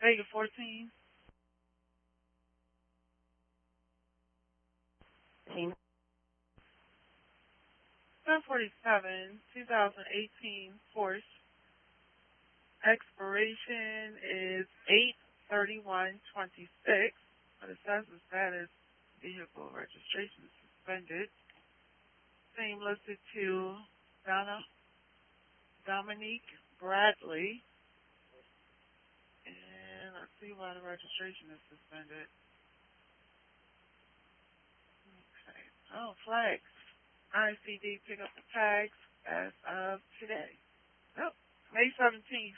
Vega 14. 1047, 2018 Force. Expiration is 8/31/26, but it says the status vehicle registration is suspended. Same listed to Dominique Bradley. And let's see why the registration is suspended. Okay. Oh, flags. ICD pick up the tags as of today. Nope. May 17th,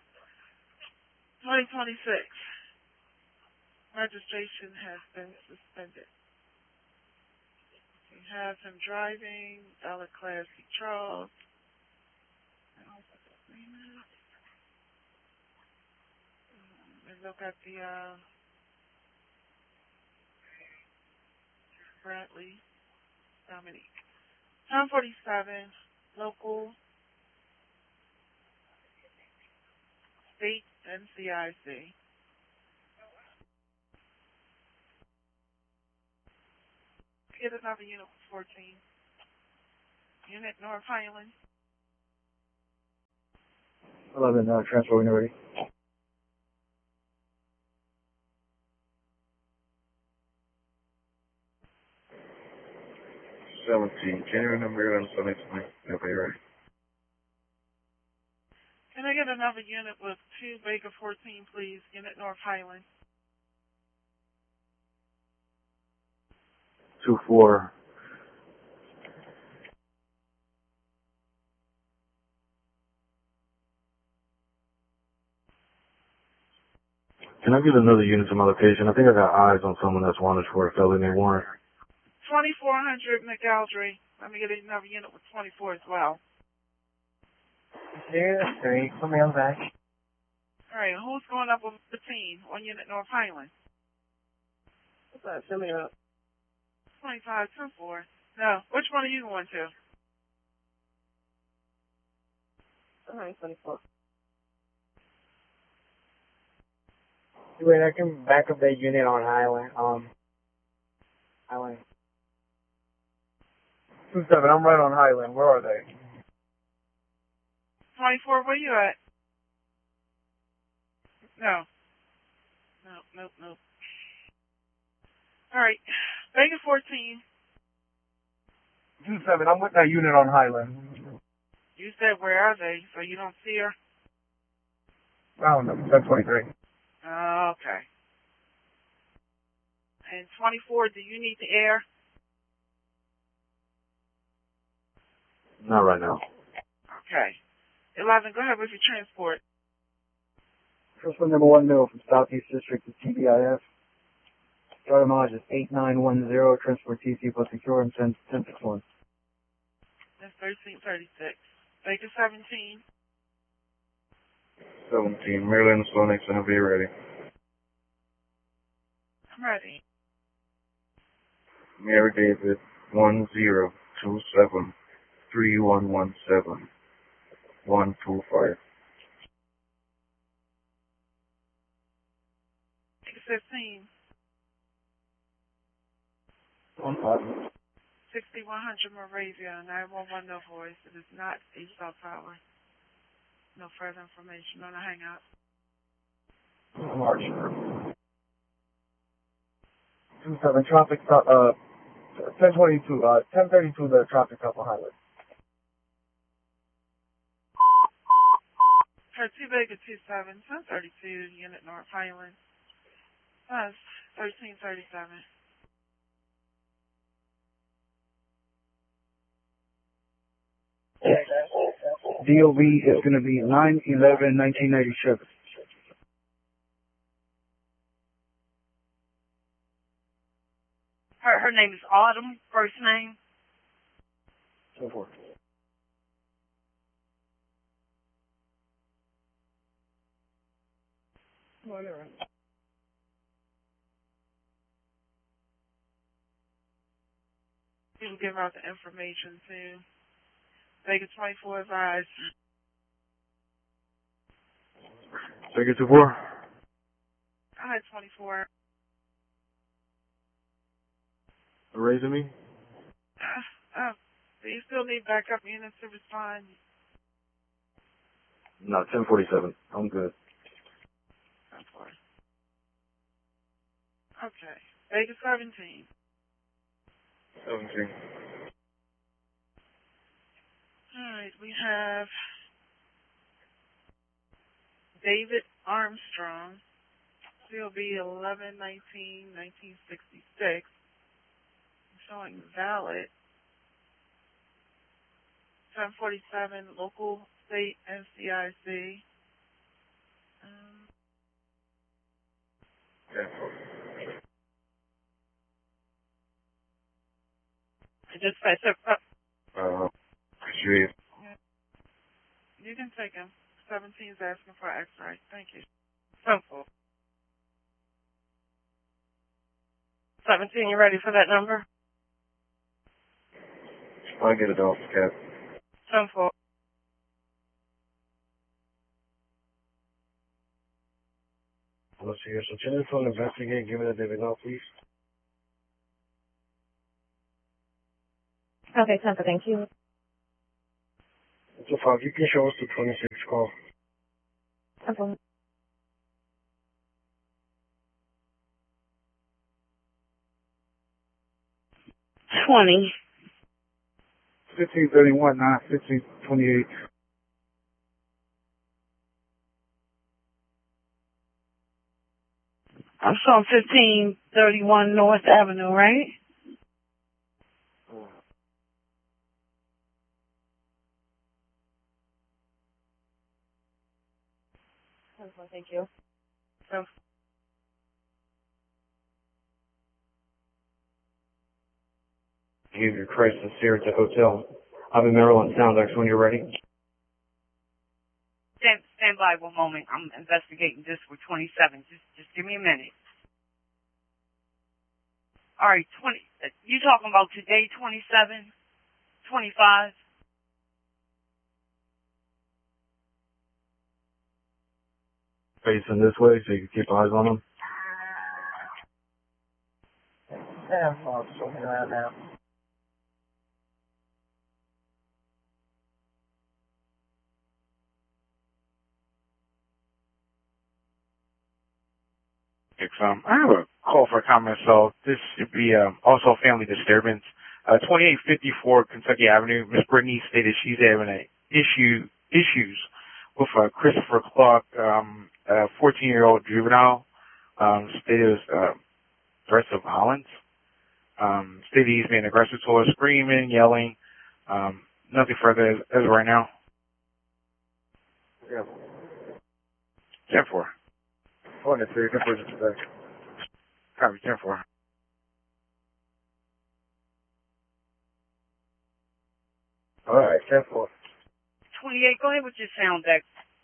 2026. Registration has been suspended. We have him driving, Dollar Class C Charles. And look at the Bradley Dominique. 1047, local, state, NCIC. Get another unit with 14. Unit North Highland. 11, transfer when you're ready. Can you remember on 17? Okay, right. Can I get another unit with 2 Baker 14, please? Unit North Highland. 2-4. Can I get another unit to my location? I think I got eyes on someone that's wanted for a felony warrant. 2400 McAldry. Let me get another unit with 24 as well. 03, put me on back. All right, who's going up with 15 on Unit North Highland? What's that? Fill me up. 2524. No, which one are you going to? Alright, 24. Wait, I can back up that unit on Highland. Highland. 27, I'm right on Highland. Where are they? 24, where you at? No. Nope. All right, Vega 14. 27, I'm with that unit on Highland. You said where are they, so you don't see her? Oh, no, 1023. Okay. And 24, do you need the air? Not right now. Okay. 11, go ahead with your transport. First one, number 1 mil from Southeast District to TBIF. Starter mileage is 8910, transport TC plus secure and 1061. That's 1336. Vega 17. 17, Maryland Sonics, and I'll be ready. I'm ready. Mary David, 1027 3117 125. 15. 6100 Moravia, 911, no voice. It is not a cell tower. No further information on the hangout. March. 27, traffic stop, 1022, 1032, the traffic stop on Highway. For 2 Vega 27, 1032, Unit North Highland. That's 1337. DOB is going to be 9/11/1997. Her name is Autumn, first name. So forth. Whatever. You can give out the information too. Vega 24 advised. Vega 24. ahead, 24. Raising me? Oh, do you still need backup units to respond? No, 1047. I'm good. 10-4. Okay. Vegas 17. 17. Alright, we have David Armstrong, COB 11-19-1966, showing valid. 1047, local, state, NCIC. 10-4. I just said, Appreciate it. you can take him. 17 is asking for X-ray. Thank you. 10-4. 17, you ready for that number? I'll get it off, Cap. 10-4. Let's see here. So 10 phone investigate. Give it a David now, please. Okay, 10-4, thank you. So far, you can show us the 26 call. 10-4. 20. 1531, 1528. I'm showing 1531 North Avenue, right? Thank you. So, Give your crisis here at the hotel. I'm in Maryland Soundex when you're ready. stand by 1 moment. I'm investigating this for 27. Just give me a minute. All right, 20. You talking about today, 27, 25? Facing this way so you can keep eyes on them. Yeah, I'm looking around now. I have a call for comment, so this should be also family disturbance. 2854 Kentucky Avenue. Miss Brittany stated she's having issues with Christopher Clark, a 14-year-old juvenile. Stated threats of violence. Stated he's being aggressive to her, screaming, yelling. Nothing further as of right now. Yeah. 10-4. 23, 10-4. Copy, 10-4. Alright, 10-4. 28, go ahead with your sound deck.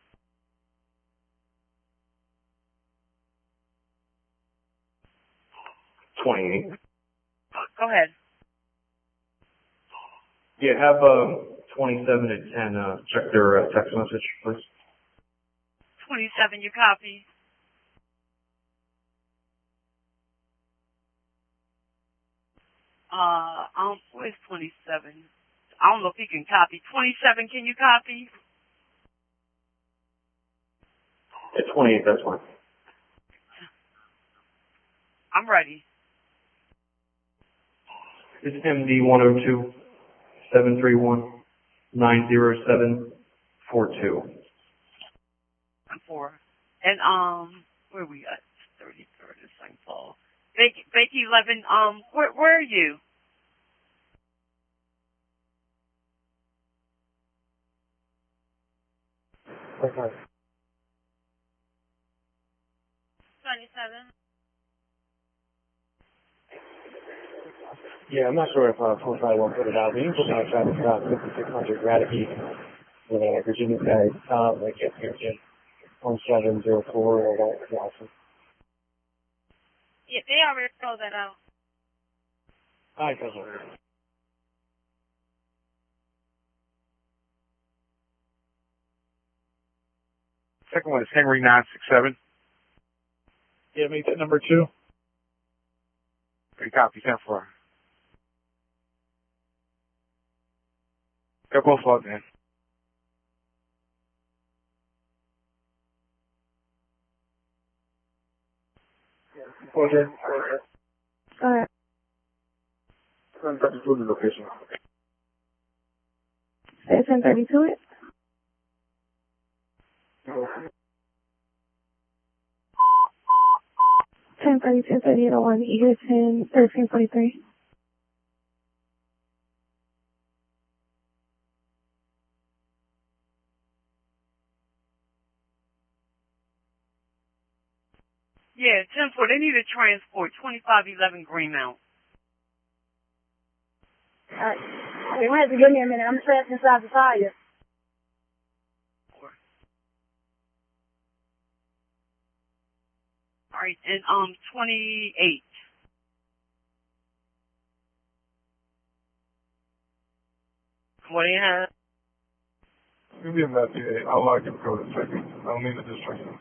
Go ahead. Yeah, have 27 at 10 check their text message, please. 27, you copy. Where's 27? I don't know if he can copy. 27, can you copy? At 28, that's fine. I'm ready. It's MD 102 731 90742. 4. And, where we at? 33rd in St. Paul. Bakey 11, where are you? Okay. 27. Yeah, I'm not sure if 45 won't put it out. We can put out traffic stop 5600 Gratitude with a Virginia guy, that gets here to 1704 or that Jackson. Yeah, they already told that out. Alright, cousin. Second one is Henry 967. Yeah, make that number 2. Good copy, 10-4. They're both logged in. Okay. Alright. Contact the location. Say 1032 it. Okay. 1030, 103801, Eager 10, 1343. Yeah, 10-4. They need a transport. 2511 Greenmount. Alright. You might have to give me a minute. I'm trapped inside the fire. All right, and 28. What do you have? Maybe I'm not today. I'll log your code in a second. I'll need the distractions.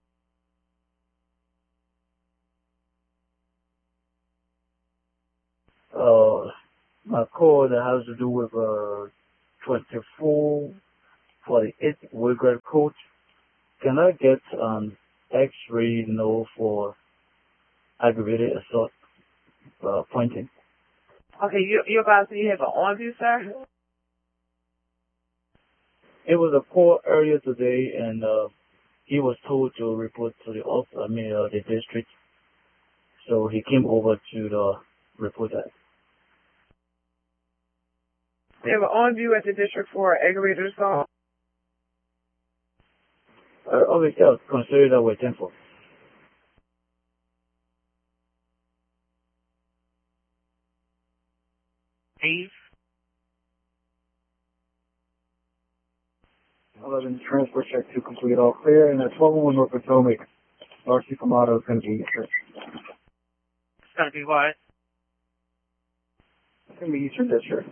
My code has to do with 2448 Wigger code. Can I get X-ray no for aggravated assault pointing? Okay, you're about to say you have an on view, sir? It was a poor area today, and he was told to report to the district. So he came over to the report that. They have an on view at the district for aggravated assault. Obviously, I'll consider that way 10-4. Dave? 11 transport check 2 complete, all clear, and at 1201 North Potomac, RC Kamado is going to be Eastern. It's gonna be what? It's going to be Eastern District.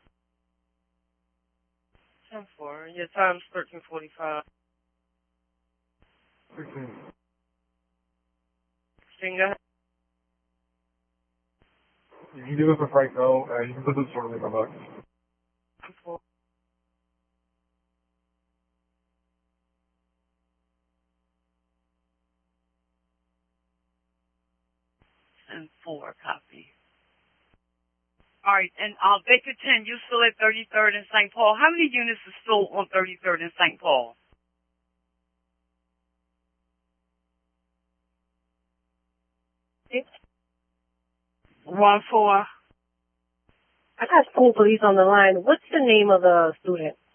10-4. Your time's 13:45. 16. Singer? You can do this with right now, and you can put this shortly in my box. 10-4. And 4 copy. All right, and Baker 10, you still at 33rd and St. Paul. How many units are still on 33rd and St. Paul? 1-4. I got school police on the line. What's the name of the student?